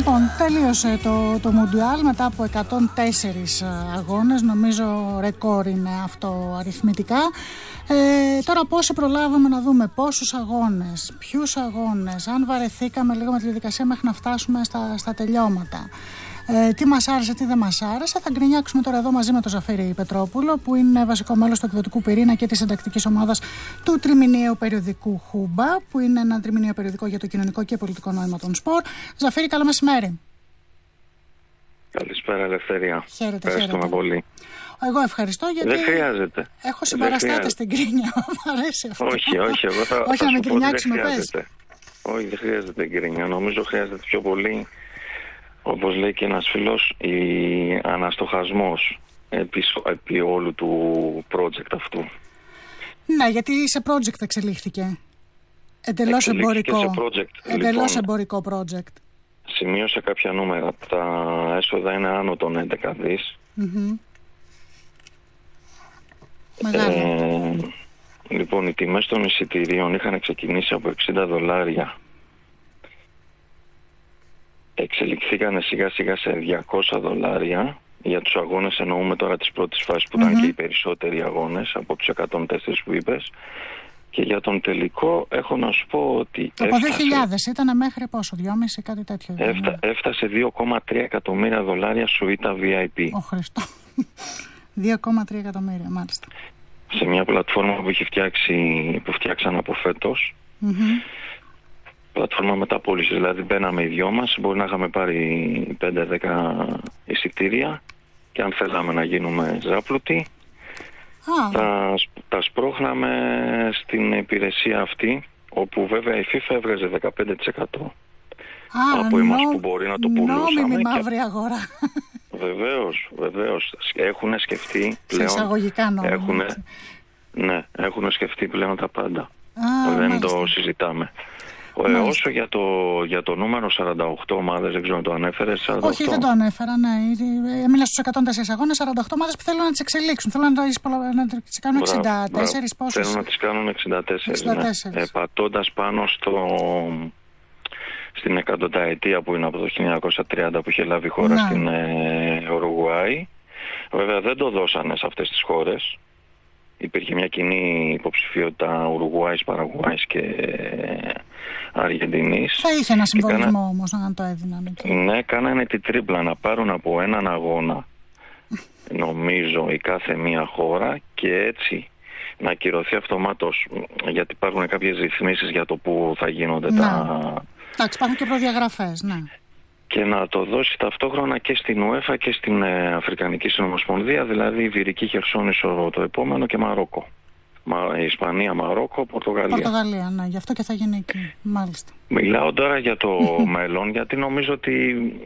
Λοιπόν, τελείωσε το Μουντιάλ μετά από 104 αγώνες. Νομίζω ρεκόρ είναι αυτό αριθμητικά. Τώρα πόσοι προλάβαμε να δούμε, πόσους αγώνες, ποιους αγώνες, αν βαρεθήκαμε λίγο με τη διαδικασία μέχρι να φτάσουμε στα τελειώματα. Τι μας άρεσε, τι δεν μας άρεσε. Θα γκρινιάξουμε τώρα εδώ μαζί με τον Ζαφύρη Πετρόπουλο, που είναι βασικό μέλος του εκδοτικού πυρήνα και της συντακτικής ομάδας του τριμηνιαίου περιοδικού Χούμπα, που είναι ένα τριμηνιαίο περιοδικό για το κοινωνικό και πολιτικό νόημα των σπορ. Ζαφύρη, καλό μεσημέρι. Καλησπέρα, Ελευθερία. Χαίρετε, ευχαριστούμε πολύ. Εγώ ευχαριστώ, γιατί δεν χρειάζεται. Έχω συμπαραστάτες στην γκρίνια. Μου αρέσει αυτό. Όχι, εγώ θα όχι, θα να με σου πω ότι γκρινιάξουμε, δεν χρειάζεται. Όχι, δεν χρειάζεται γκρίνια. Νομίζω χρειάζεται πιο πολύ, όπως λέει και ένας φίλος, αναστοχασμός επί όλου του project αυτού. Ναι, γιατί σε project εξελίχθηκε. Εντελώς εμπορικό. Εντελώς εμπορικό project. Σημείωσα κάποια νούμερα. Τα έσοδα είναι άνω των 11 δις. Λοιπόν, οι τιμές των εισιτηρίων είχαν ξεκινήσει από $60. Εξελιχθήκανε σιγά σιγά σε $200. Για τους αγώνες εννοούμε τώρα τις πρώτες φάσεις που ήταν και οι περισσότεροι αγώνες από τους 104 που είπες. Και για τον τελικό έχω να σου πω ότι από 2.000 ήταν μέχρι πόσο, 2,5 κάτι τέτοιο. Έφτασε $2,3 εκατομμύρια σουίτα VIP. Ω Χριστό. 2,3 εκατομμύρια, μάλιστα. Σε μια πλατφόρμα που φτιάξαν από φέτος. Πλατφόρμα μεταπώλησης, δηλαδή μπαίναμε οι δυο μας, μπορεί να είχαμε πάρει 5-10 εισιτήρια και αν θέλαμε να γίνουμε ζάπλουτοι, τα σπρώχναμε στην υπηρεσία αυτή, όπου βέβαια η FIFA έβγαζε 15% από εμάς που μπορεί να το πουλούσαμε. Νόμιμη μαύρη αγορά. Βεβαίως. Έχουν σκεφτεί πλέον. Σε εισαγωγικά νόμιμα. Έχουν σκεφτεί πλέον τα πάντα. Δεν το συζητάμε. Όσο για το νούμερο 48 ομάδες, δεν ξέρω αν το ανέφερες. Όχι, δεν το ανέφερα, ναι. Έμεινα στους 104 αγώνες, 48 ομάδες που θέλουν να τις εξελίξουν. Θέλουν να τις κάνουν 64 πόσες. Θέλουν να τις κάνουν 64. Ναι. Πατώντας πάνω στην εκατονταετία που είναι από το 1930 που είχε λάβει η χώρα στην Ουρουγουάη. Βέβαια δεν το δώσανε σε αυτές τις χώρες. Υπήρχε μια κοινή υποψηφιότητα Ουρουγουάης, Παραγουάης και Αργεντινής. Θα είχε ένα συμβολισμό όμως αν το έδιναν. Ναι, κάνανε τη τρίπλα να πάρουν από έναν αγώνα, νομίζω, η κάθε μία χώρα και έτσι να ακυρωθεί αυτομάτως, γιατί υπάρχουν κάποιες ρυθμίσεις για το που θα γίνονται Εντάξει, υπάρχουν και προδιαγραφές, ναι. Και να το δώσει ταυτόχρονα και στην UEFA και στην Αφρικανική Συνομοσπονδία, δηλαδή Ιβηρική Χερσόνησο το επόμενο και Μαρόκο. Ισπανία, Μαρόκο, Πορτογαλία. Πορτογαλία, ναι, γι' αυτό και θα γίνει εκεί, μάλιστα. Μιλάω τώρα για το μέλλον, γιατί νομίζω ότι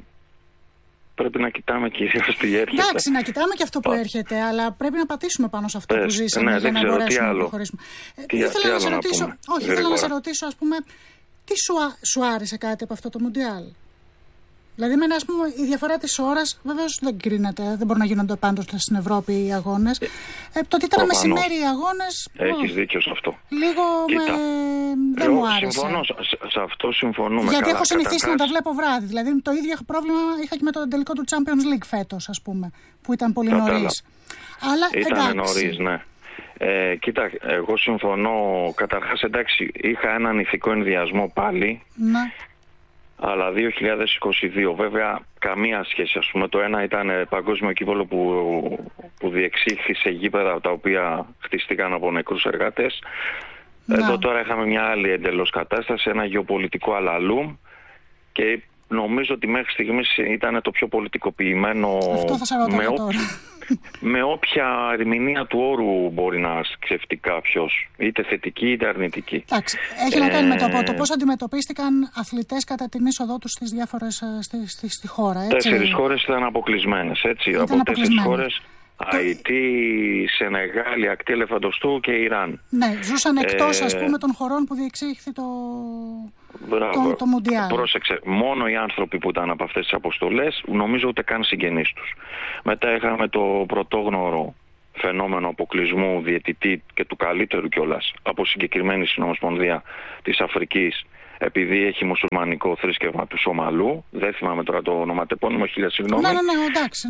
πρέπει να κοιτάμε κυρίως τι έρχεται. Εντάξει, να κοιτάμε και αυτό που έρχεται, αλλά πρέπει να πατήσουμε πάνω σε αυτό που ζήσαμε για να μπορέσουμε να προχωρήσουμε. Ήθελα να σε ρωτήσω, ας πούμε, τι σου άρεσε κάτι από αυτό το Μουντιάλ? Δηλαδή, ας πούμε, η διαφορά της ώρας βεβαίως δεν κρίνεται. Δεν μπορούν να γίνονται πάντοτε στην Ευρώπη οι αγώνες. Το ότι ήταν μεσημέρι οι αγώνες. Έχεις δίκιο σε αυτό. Λίγο δεν μου άρεσε. Συμφωνώ, σε αυτό συμφωνούμε. Γιατί έχω συνηθίσει να τα βλέπω βράδυ. Δηλαδή, το ίδιο πρόβλημα είχα και με το τελικό του Champions League φέτος, ας πούμε, που ήταν πολύ νωρίς. Αλλά ήταν νωρίς, ναι. Κοίτα, εγώ συμφωνώ. Καταρχάς, εντάξει, είχα έναν ηθικό ενδιασμό πάλι. Ναι. Αλλά 2022 βέβαια καμία σχέση. Ας πούμε, το ένα ήταν παγκόσμιο κύπελλο που διεξήχθη σε γήπεδα τα οποία χτίστηκαν από νεκρούς εργάτες. Εδώ τώρα είχαμε μια άλλη εντελώς κατάσταση, ένα γεωπολιτικό αλαλούμ και νομίζω ότι μέχρι στιγμής ήταν το πιο πολιτικοποιημένο. Αυτό θα σε ρωτάω τώρα. Με όποια ερμηνεία του όρου μπορεί να σκεφτεί κάποιος, είτε θετική είτε αρνητική. Εντάξει, έχει να κάνει με το πώς αντιμετωπίστηκαν αθλητές κατά την είσοδό τους στις διάφορες στη χώρα. Έτσι. 4 χώρες ήταν αποκλεισμένες, έτσι. Από 4 χώρες, Αϊτή, Σενεγάλη, Ακτή Ελεφαντοστού και Ιράν. Ναι, ζούσαν εκτός ας πούμε των χωρών που διεξήχθη το Μουντιάλ. Πρόσεξε, μόνο οι άνθρωποι που ήταν από αυτές τις αποστολές, νομίζω ούτε καν συγγενείς τους. Μετά είχαμε το πρωτόγνωρο φαινόμενο αποκλεισμού διαιτητή και του καλύτερου κιόλας από συγκεκριμένη συνομοσπονδία της Αφρικής επειδή έχει μουσουλμανικό θρήσκευμα του Σομαλού. Δεν θυμάμαι τώρα το ονοματεπώνυμο, χίλια συγγνώμη. Ναι, εντάξει,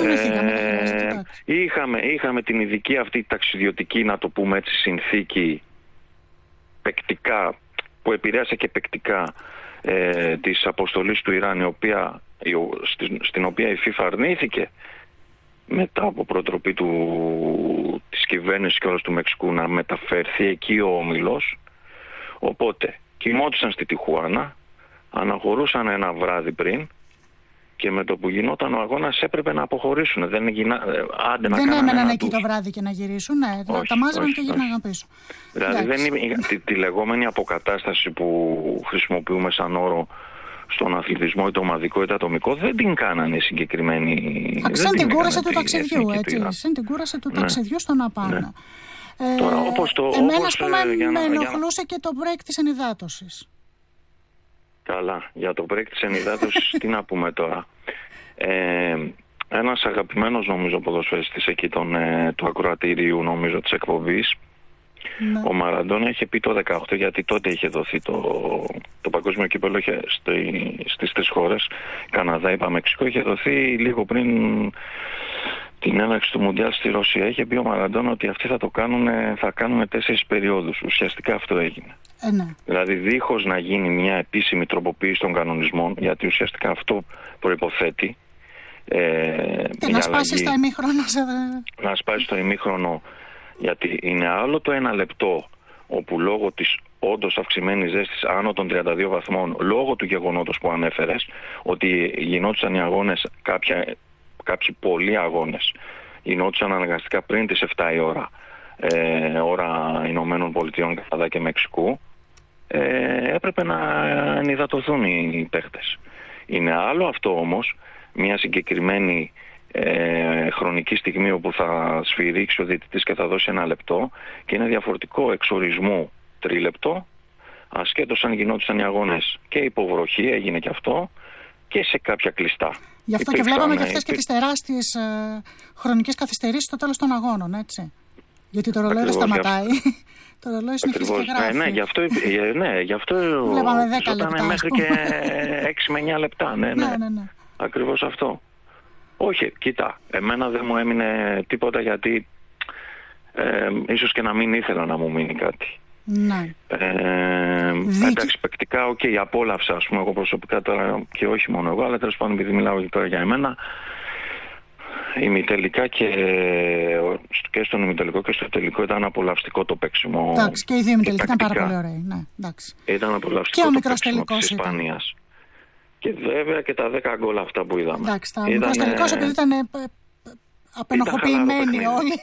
Είχαμε την ειδική αυτή ταξιδιωτική, να το πούμε έτσι, συνθήκη παικτικά, που επηρέασε και παικτικά της αποστολής του Ιράν, στην οποία η FIFA αρνήθηκε μετά από προτροπή της κυβέρνησης και όλος του Μεξικού να μεταφερθεί εκεί ο όμιλος. Οπότε κοιμόντουσαν στη Τιχουάνα, αναχωρούσαν ένα βράδυ πριν και με το που γινόταν ο αγώνας έπρεπε να αποχωρήσουν. Δεν έμεναν εκεί το βράδυ και να γυρίσουν, τα μάζευαν και γυρνάγαν πίσω. Δηλαδή τη λεγόμενη αποκατάσταση που χρησιμοποιούμε σαν όρο στον αθλητισμό, είτε ομαδικό είτε ατομικό, δεν την κάνανε συγκεκριμένη. Σαν την κούραση του ταξιδιού, έτσι. Σαν την κούραση του ταξιδιού στο να πάνε. Τώρα, εμένα, ας πούμε, με ενοχλούσε και το break της ενυδάτωσης. Καλά, για το break της ενυδάτωσης τι να πούμε τώρα. Ένας αγαπημένος, νομίζω, ποδοσφαιριστής εκεί του ακροατηρίου, νομίζω, της εκπομπής, ο Μαραντόνα είχε πει το 2018, γιατί τότε είχε δοθεί το παγκόσμιο κύπελλο στις 3 χώρες, Καναδά, είπα, Μεξικό, είχε δοθεί λίγο πριν την έναρξη του Μουντιάλ στη Ρωσία. Είχε πει ο Μαραντόνα ότι αυτοί θα κάνουν 4 περιόδους. Ουσιαστικά αυτό έγινε. Ναι. Δηλαδή δίχως να γίνει μια επίσημη τροποποίηση των κανονισμών, γιατί ουσιαστικά αυτό προϋποθέτει να σπάσει στο ημίχρονο. Να σπάσει το ημίχρονο, γιατί είναι άλλο το 1 λεπτό, όπου λόγω της όντως αυξημένης ζέστης άνω των 32 βαθμών, λόγω του γεγονότος που ανέφερες, ότι γινόντουσαν οι αγώνες, κάποιοι πολλοί αγώνες γινόντουσαν αναγκαστικά πριν τις 7 η ώρα, ώρα Ηνωμένων Πολιτειών, Καναδά και Μεξικού, έπρεπε να ενυδατωθούν οι παίχτες. Είναι άλλο αυτό όμως, μια συγκεκριμένη χρονική στιγμή όπου θα σφυρίξει ο διαιτητής και θα δώσει 1 λεπτό, και είναι διαφορετικό εξορισμού 3 λεπτό, ασχέτως αν γινόντουσαν οι αγώνες και υποβροχή, έγινε και αυτό, και σε κάποια κλειστά. Γι' αυτό και βλέπαμε και αυτές και τις τεράστιες χρονικές καθυστερήσεις στο τέλος των αγώνων, έτσι. Γιατί το ρολόι δεν σταματάει. Το ρολόι συνεχίζει και γράφει. Γι' αυτό βλέπαμε 10 λεπτά. Μέχρι και 6 με 9 λεπτά. Ναι. Ακριβώς αυτό. Όχι, κοίτα, εμένα δεν μου έμεινε τίποτα, γιατί ίσως και να μην ήθελα να μου μείνει κάτι. Ναι. Εντάξει, παικτικά, απόλαυσα, ας πούμε, εγώ προσωπικά τώρα, και όχι μόνο εγώ, αλλά τέλος πάντων, επειδή μιλάω τώρα για εμένα, ημιτελικά και στον ημιτελικό και στο τελικό ήταν απολαυστικό το παίξιμο. Εντάξει, και οι δύο ημιτελικοί ήταν πάρα πολύ ωραίοι. Ναι, ήταν απολαυστικό το παίξιμο της Ισπανίας. Και βέβαια και τα 10 γκολ αυτά που είδαμε. Εντάξει, τα μικρός τελικός, επειδή ήταν απενοχοποιημένοι όλοι.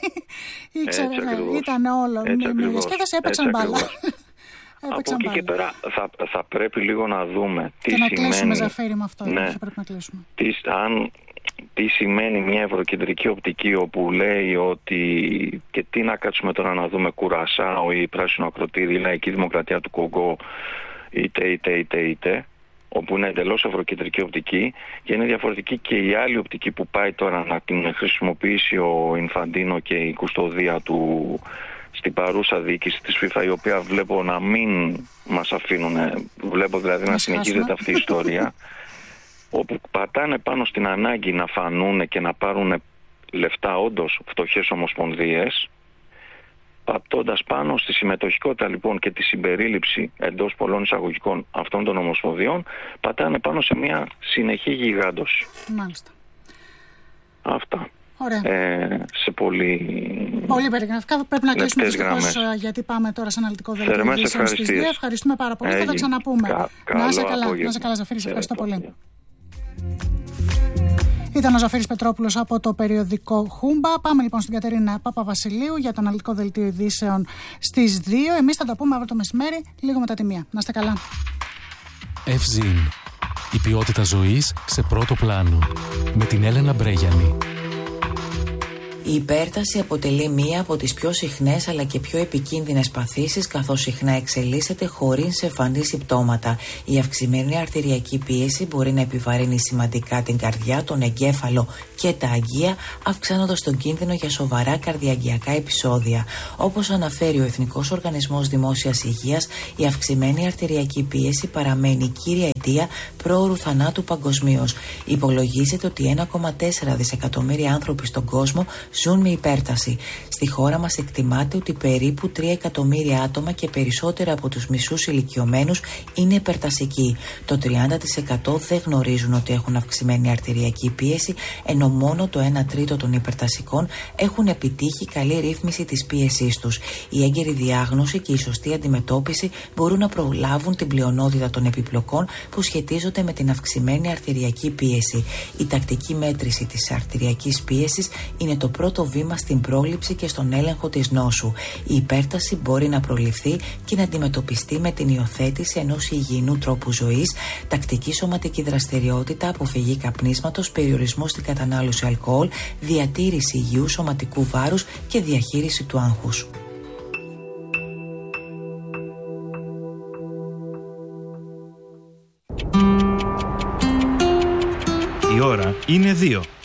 Ήταν όλο. Οι σχέδες έπαιξαν μπάλα. Από εκεί και πέρα θα πρέπει λίγο να δούμε τι σημαίνει. Και να κλείσουμε, Ζαφύρι, με αυτό. Θα πρέπει να κλείσουμε. Τι σημαίνει μια ευρωκεντρική οπτική, όπου λέει ότι, και τι να κάτσουμε τώρα να δούμε, Κουρασάο ή Πράσινο Ακροτήρι, η Λαϊκή Δημοκρατία του Κογκό, είτε, όπου είναι εντελώς ευρωκεντρική οπτική, και είναι διαφορετική και η άλλη οπτική που πάει τώρα να την χρησιμοποιήσει ο Ινφαντίνο και η κουστοδία του στην παρούσα διοίκηση της FIFA, η οποία βλέπω να μην μας αφήνουν, βλέπω δηλαδή να συνεχίζεται αυτή η ιστορία, όπου πατάνε πάνω στην ανάγκη να φανούν και να πάρουν λεφτά όντως φτωχές ομοσπονδίες, πατώντας πάνω στη συμμετοχικότητα λοιπόν και τη συμπερίληψη εντός πολλών εισαγωγικών αυτών των ομοσπονδιών, πατάνε πάνω σε μια συνεχή γιγάντωση. Μάλιστα. Αυτά. Ωραία. Σε πολύ περιγραφικά. Πρέπει να κλείσουμε δυστυχώς, γιατί πάμε τώρα σε αναλυτικό δελτίο ειδήσεων στις 2. Ευχαριστούμε πάρα πολύ. Θα τα ξαναπούμε. Να είσαι καλά, Ζαφύρη. Σε ευχαριστώ πολύ. Ήταν ο Ζαφύρης Πετρόπουλος από το περιοδικό Χούμπα. Πάμε λοιπόν στην Κατερίνα Παπαβασιλείου για το αναλυτικό δελτίο ειδήσεων στις 2. Εμείς θα τα πούμε αύριο το μεσημέρι, λίγο μετά τη 1. Να είστε καλά. Ευζήν. Η ποιότητα ζωής σε πρώτο πλάνο. Με την Έλενα Μπρέγιανη. Η υπέρταση αποτελεί μία από τις πιο συχνές αλλά και πιο επικίνδυνες παθήσεις, καθώς συχνά εξελίσσεται χωρίς εμφανή συμπτώματα. Η αυξημένη αρτηριακή πίεση μπορεί να επιβαρύνει σημαντικά την καρδιά, τον εγκέφαλο και τα αγγεία, αυξάνοντας τον κίνδυνο για σοβαρά καρδιαγγειακά επεισόδια. Όπως αναφέρει ο Εθνικός Οργανισμός Δημόσιας Υγείας, η αυξημένη αρτηριακή πίεση παραμένει κύρια αιτία πρόωρου θανάτου παγκοσμίως. Υπολογίζεται ότι 1,4 δισεκατομμύρια άνθρωποι στον κόσμο ζουν με υπέρταση. Στη χώρα μας εκτιμάται ότι περίπου 3 εκατομμύρια άτομα και περισσότερα από τους μισούς ηλικιωμένους είναι υπερτασικοί. Το 30% δεν γνωρίζουν ότι έχουν αυξημένη αρτηριακή πίεση, ενώ μόνο το 1 τρίτο των υπερτασικών έχουν επιτύχει καλή ρύθμιση της πίεσής τους. Η έγκαιρη διάγνωση και η σωστή αντιμετώπιση μπορούν να προλάβουν την πλειονότητα των επιπλοκών που σχετίζονται με την αυξημένη αρτηριακή πίεση. Η τακτική μέτρηση της αρτηριακής πίεσης είναι το πρώτο βήμα στην πρόληψη και στον έλεγχο της νόσου. Η υπέρταση μπορεί να προληφθεί και να αντιμετωπιστεί με την υιοθέτηση ενός υγιεινού τρόπου ζωής, τακτική σωματική δραστηριότητα, αποφυγή καπνίσματος, περιορισμό στην κατανάλωση αλκοόλ, διατήρηση υγιού σωματικού βάρους και διαχείριση του άγχους. Η ώρα είναι 2.